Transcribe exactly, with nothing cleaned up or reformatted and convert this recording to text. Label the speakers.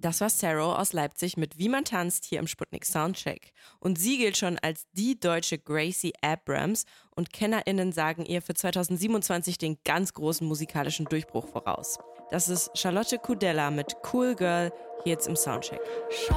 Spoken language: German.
Speaker 1: Das war Saro aus Leipzig mit Wie man tanzt hier im Sputnik Soundcheck. Und sie gilt schon als die deutsche Gracie Abrams und KennerInnen sagen ihr für zwanzig siebenundzwanzig den ganz großen musikalischen Durchbruch voraus. Das ist Charlotte Kudella mit Cool Girl hier jetzt im Soundcheck.